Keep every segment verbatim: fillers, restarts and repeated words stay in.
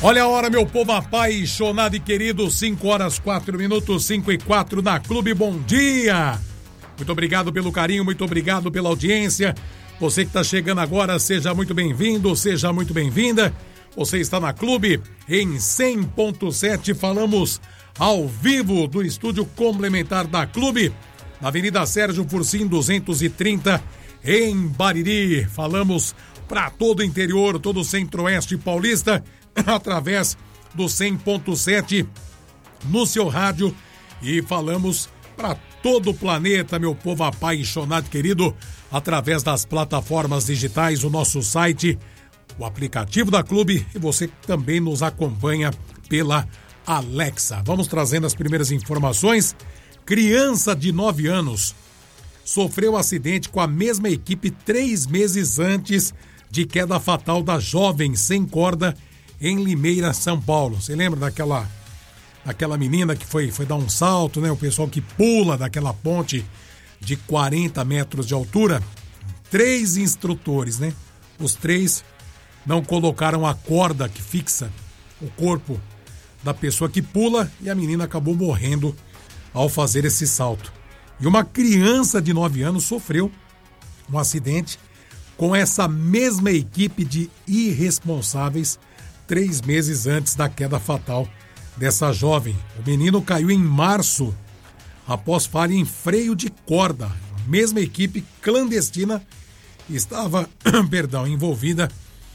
Olha a hora, meu povo apaixonado e querido, cinco horas, quatro minutos, cinco e quatro na Clube Bom Dia. Muito obrigado pelo carinho, muito obrigado pela audiência. Você que está chegando agora, seja muito bem-vindo, seja muito bem-vinda. Você está na Clube em cem ponto sete, falamos ao vivo do estúdio complementar da Clube, na Avenida Sérgio Fursim duzentos e trinta, em Bariri. Falamos para todo o interior, todo o centro-oeste paulista, através do cem ponto sete no seu rádio, e falamos para todo o planeta, meu povo apaixonado querido, através das plataformas digitais, o nosso site, o aplicativo da Clube, e você também nos acompanha pela Alexa. Vamos trazendo as primeiras informações. Criança de nove anos sofreu acidente com a mesma equipe três meses antes de queda fatal da jovem sem corda em Limeira, São Paulo. Você lembra daquela, daquela menina que foi, foi dar um salto, né? O pessoal que pula daquela ponte de quarenta metros de altura. Três instrutores, né? Os três não colocaram a corda que fixa o corpo da pessoa que pula e a menina acabou morrendo ao fazer esse salto. E uma criança de nove anos sofreu um acidente com essa mesma equipe de irresponsáveis três meses antes da queda fatal dessa jovem. O menino caiu em março após falha em freio de corda. A mesma equipe clandestina estava, perdão, envolvida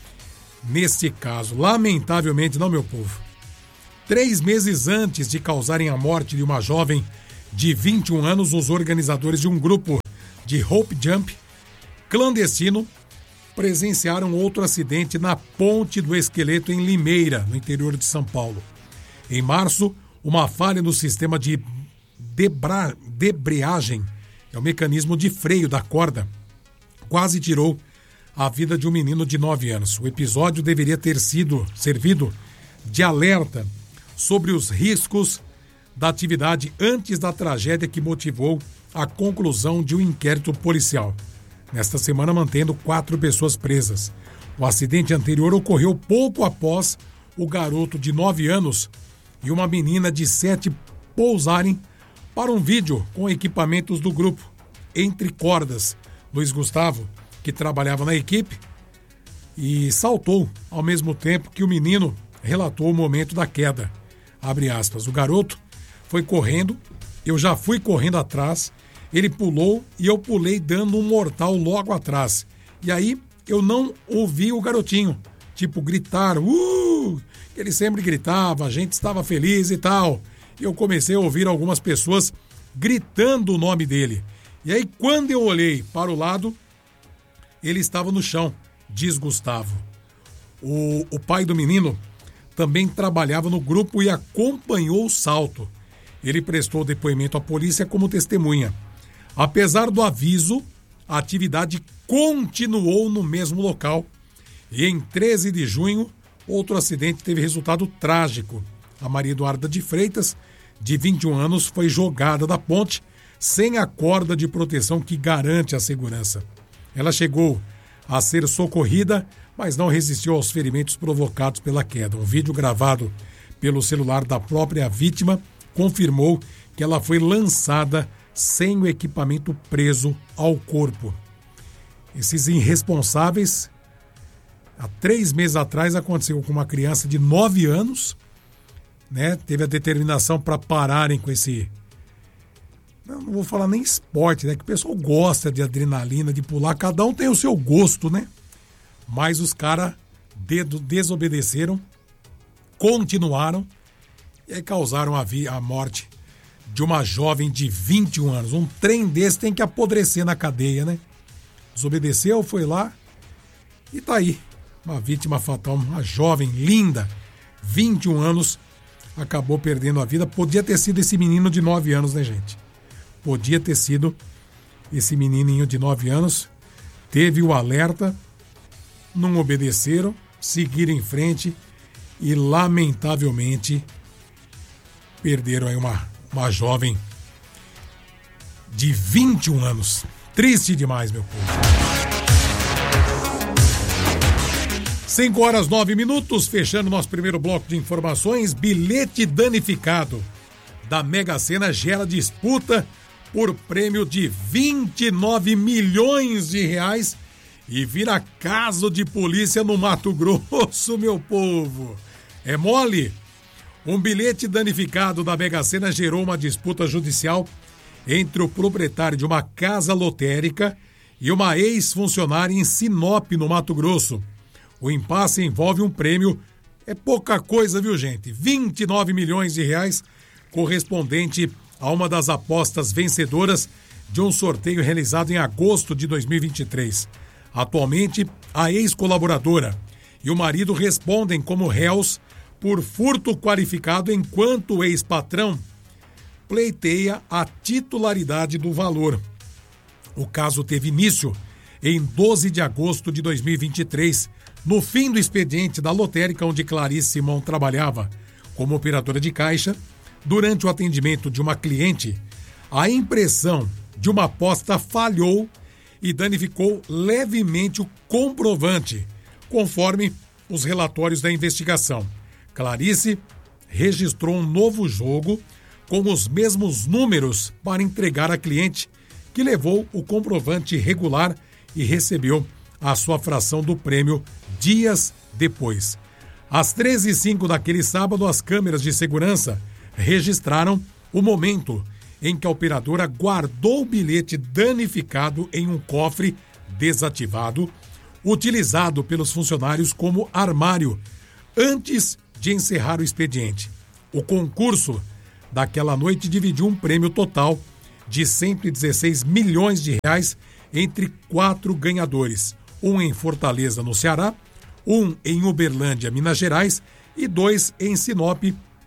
neste caso. Lamentavelmente, não, meu povo. Três meses antes de causarem a morte de uma jovem de vinte e um anos, os organizadores de um grupo de Hope Jump clandestino presenciaram outro acidente na Ponte do Esqueleto em Limeira, no interior de São Paulo. Em março, uma falha no sistema de debra... debreagem, é o mecanismo de freio da corda, quase tirou a vida de um menino de nove anos. O episódio deveria ter sido servido de alerta sobre os riscos da atividade antes da tragédia que motivou a conclusão de um inquérito policial. Nesta semana, mantendo quatro pessoas presas. O acidente anterior ocorreu pouco após o garoto de nove anos e uma menina de sete pousarem para um vídeo com equipamentos do grupo. Entre cordas, Luiz Gustavo, que trabalhava na equipe, e saltou ao mesmo tempo que o menino relatou o momento da queda. Abre aspas. O garoto foi correndo, eu já fui correndo atrás, ele pulou e eu pulei dando um mortal logo atrás. E aí eu não ouvi o garotinho, tipo gritar, uh! Ele sempre gritava, a gente estava feliz e tal. E eu comecei a ouvir algumas pessoas gritando o nome dele. E aí quando eu olhei para o lado, ele estava no chão, diz Gustavo. O, o pai do menino também trabalhava no grupo e acompanhou o salto. Ele prestou depoimento à polícia como testemunha. Apesar do aviso, a atividade continuou no mesmo local. E em treze de junho, outro acidente teve resultado trágico. A Maria Eduarda de Freitas, de vinte e um anos, foi jogada da ponte sem a corda de proteção que garante a segurança. Ela chegou a ser socorrida, mas não resistiu aos ferimentos provocados pela queda. Um vídeo gravado pelo celular da própria vítima confirmou que ela foi lançada sem o equipamento preso ao corpo. Esses irresponsáveis, há três meses atrás aconteceu com uma criança de nove anos, né? Teve a determinação para pararem com esse, não, não vou falar nem esporte, né? Que o pessoal gosta de adrenalina, de pular, cada um tem o seu gosto, né? Mas os caras desobedeceram, continuaram e aí causaram a, vi- a morte de uma jovem de vinte e um anos. Um trem desse tem que apodrecer na cadeia, né? Desobedeceu, foi lá e tá aí. Uma vítima fatal, uma jovem linda, vinte e um anos, acabou perdendo a vida. Podia ter sido esse menino de nove anos, né, gente? Podia ter sido esse menininho de nove anos. Teve o alerta, não obedeceram, seguiram em frente e, lamentavelmente, perderam aí uma, uma jovem de vinte e um anos. Triste demais, meu povo. cinco horas nove minutos, fechando nosso primeiro bloco de informações. Bilhete danificado da Mega Sena gera disputa por prêmio de vinte e nove milhões de reais e vira caso de polícia no Mato Grosso, meu povo. É mole? Um bilhete danificado da Mega Sena gerou uma disputa judicial entre o proprietário de uma casa lotérica e uma ex-funcionária em Sinop, no Mato Grosso. O impasse envolve um prêmio, é pouca coisa, viu, gente? vinte e nove milhões de reais, correspondente a uma das apostas vencedoras de um sorteio realizado em agosto de dois mil e vinte e três. Atualmente, a ex-colaboradora e o marido respondem como réus por furto qualificado, enquanto o ex-patrão pleiteia a titularidade do valor. O caso teve início em doze de agosto de dois mil e vinte e três, no fim do expediente da lotérica onde Clarice Simon trabalhava como operadora de caixa. Durante o atendimento de uma cliente, a impressão de uma aposta falhou e danificou levemente o comprovante, conforme os relatórios da investigação. Clarice registrou um novo jogo com os mesmos números para entregar à cliente, que levou o comprovante regular e recebeu a sua fração do prêmio dias depois. Às treze e cinco daquele sábado, as câmeras de segurança registraram o momento em que a operadora guardou o bilhete danificado em um cofre desativado, utilizado pelos funcionários como armário, antes de encerrar o expediente. O concurso daquela noite dividiu um prêmio total de cento e dezesseis milhões de reais entre quatro ganhadores, um em Fortaleza, no Ceará, um em Uberlândia, Minas Gerais, e dois em Sinop,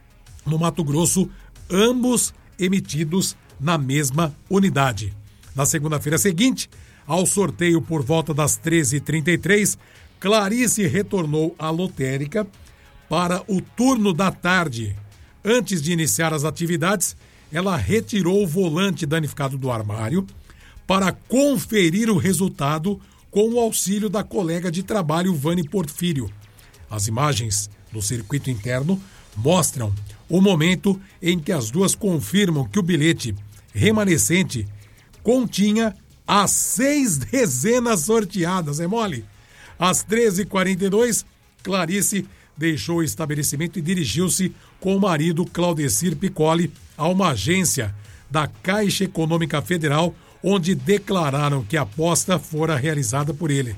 no Mato Grosso, ambos emitidos na mesma unidade. Na segunda-feira seguinte, ao sorteio por volta das treze e trinta e três, Clarice retornou à lotérica para o turno da tarde. Antes de iniciar as atividades, ela retirou o volante danificado do armário para conferir o resultado com o auxílio da colega de trabalho, Vani Porfírio. As imagens do circuito interno mostram o momento em que as duas confirmam que o bilhete remanescente continha as seis dezenas sorteadas. É mole? Às treze e quarenta e dois, Clarice deixou o estabelecimento e dirigiu-se com o marido, Claudecir Piccoli, a uma agência da Caixa Econômica Federal, onde declararam que a aposta fora realizada por ele.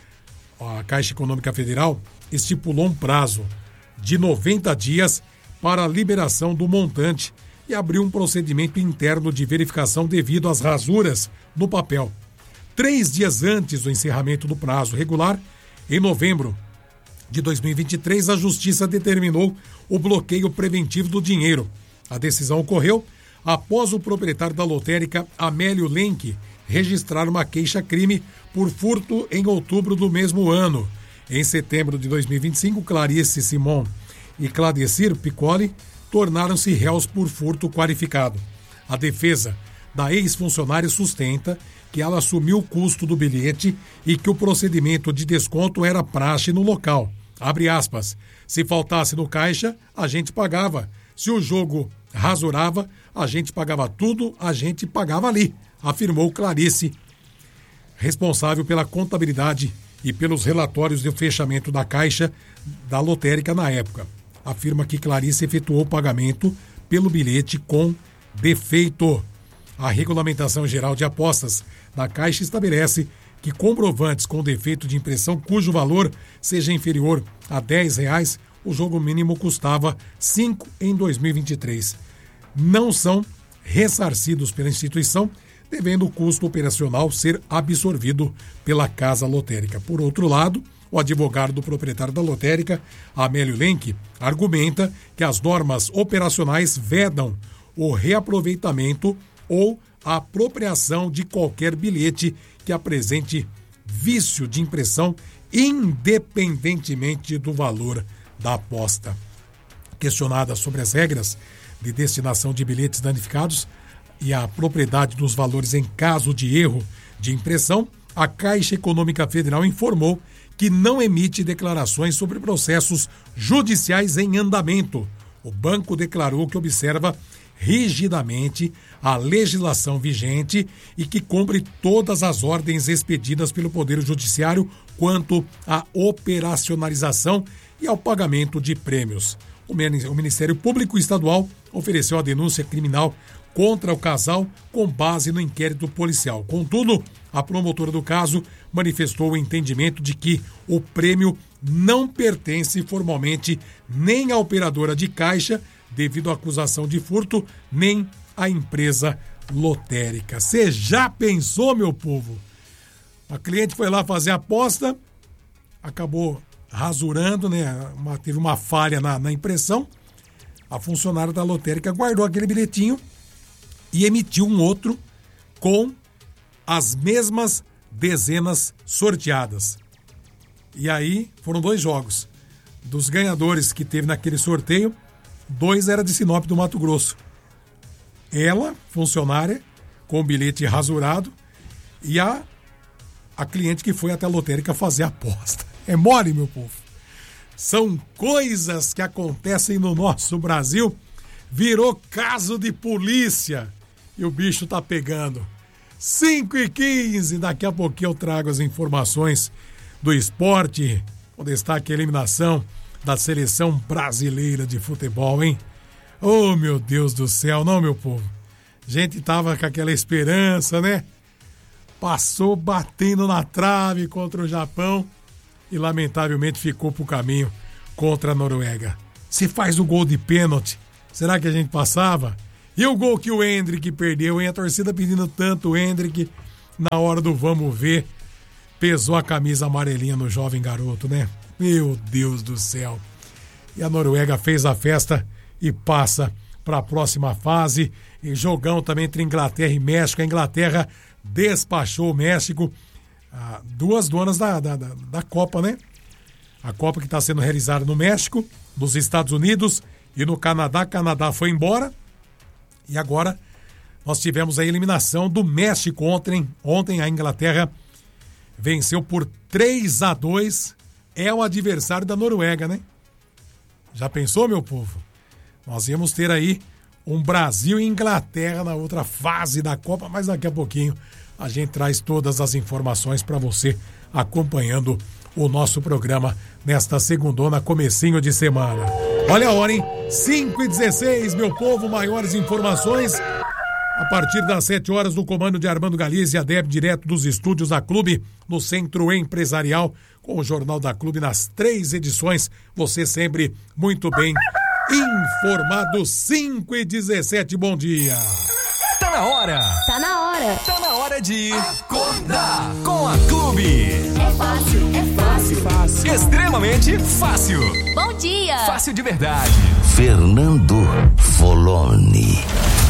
A Caixa Econômica Federal estipulou um prazo de noventa dias para a liberação do montante e abriu um procedimento interno de verificação devido às rasuras no papel. Três dias antes do encerramento do prazo regular, em novembro de dois mil e vinte e três, a Justiça determinou o bloqueio preventivo do dinheiro. A decisão ocorreu após o proprietário da lotérica, Amélio Lenk, registrar uma queixa-crime por furto em outubro do mesmo ano. Em setembro de dois mil e vinte e cinco, Clarice Simon e Claudecir Piccoli tornaram-se réus por furto qualificado. A defesa da ex-funcionária sustenta que ela assumiu o custo do bilhete e que o procedimento de desconto era praxe no local. Abre aspas. Se faltasse no caixa, a gente pagava. Se o jogo rasurava, a gente pagava tudo, a gente pagava ali, afirmou Clarice, responsável pela contabilidade e pelos relatórios de fechamento da caixa da lotérica na época. Afirma que Clarice efetuou o pagamento pelo bilhete com defeito. A Regulamentação Geral de Apostas da Caixa estabelece que comprovantes com defeito de impressão cujo valor seja inferior a dez reais, o jogo mínimo custava cinco em dois mil e vinte e três. Não são ressarcidos pela instituição, devendo o custo operacional ser absorvido pela casa lotérica. Por outro lado, o advogado do proprietário da lotérica, Amélio Lenk, argumenta que as normas operacionais vedam o reaproveitamento ou a apropriação de qualquer bilhete que apresente vício de impressão, independentemente do valor da aposta. Questionada sobre as regras de destinação de bilhetes danificados e a propriedade dos valores em caso de erro de impressão, a Caixa Econômica Federal informou que não emite declarações sobre processos judiciais em andamento. O banco declarou que observa rigidamente a legislação vigente e que cumpre todas as ordens expedidas pelo Poder Judiciário quanto à operacionalização e ao pagamento de prêmios. O Ministério Público Estadual ofereceu a denúncia criminal contra o casal com base no inquérito policial. Contudo, a promotora do caso manifestou o entendimento de que o prêmio não pertence formalmente nem à operadora de caixa, devido à acusação de furto, nem à empresa lotérica. Você já pensou, meu povo? A cliente foi lá fazer a aposta, acabou rasurando, né? Uma, teve uma falha na, na impressão. A funcionária da lotérica guardou aquele bilhetinho e emitiu um outro com as mesmas dezenas sorteadas. E aí foram dois jogos. Dos ganhadores que teve naquele sorteio, dois era de Sinop do Mato Grosso. Ela, funcionária, com o bilhete rasurado, e a, a cliente que foi até a lotérica fazer a aposta. É mole, meu povo. São coisas que acontecem no nosso Brasil. Virou caso de polícia e o bicho tá pegando. cinco e quinze, daqui a pouquinho eu trago as informações do esporte, com destaque a eliminação da seleção brasileira de futebol, hein? Oh, meu Deus do céu, não, meu povo? A gente tava com aquela esperança, né? Passou batendo na trave contra o Japão e, lamentavelmente, ficou pro caminho contra a Noruega. Se faz o gol de pênalti, será que a gente passava? E o gol que o Hendrick perdeu, hein? A torcida pedindo tanto o Hendrick, na hora do vamos ver, pesou a camisa amarelinha no jovem garoto, né? Meu Deus do céu. E a Noruega fez a festa e passa para a próxima fase. E jogão também entre Inglaterra e México. A Inglaterra despachou o México. Ah, duas donas da, da, da, da Copa, né? A Copa que está sendo realizada no México, nos Estados Unidos e no Canadá. Canadá foi embora. E agora nós tivemos a eliminação do México ontem. Ontem a Inglaterra venceu por três a dois. É o adversário da Noruega, né? Já pensou, meu povo? Nós íamos ter aí um Brasil e Inglaterra na outra fase da Copa, mas daqui a pouquinho a gente traz todas as informações para você acompanhando o nosso programa nesta segundona, comecinho de semana. Olha a hora, hein? cinco e dezesseis, meu povo, maiores informações a partir das sete horas do comando de Armando Galize, a Deb, direto dos estúdios da Clube, no Centro Empresarial, com o Jornal da Clube nas três edições. Você sempre muito bem informado. Cinco e dezessete, bom dia. Tá na hora. Tá na hora. Tá na hora de acordar com a Clube. É fácil, é fácil, fácil. Extremamente fácil. Bom dia. Fácil de verdade. Fernando Foloni.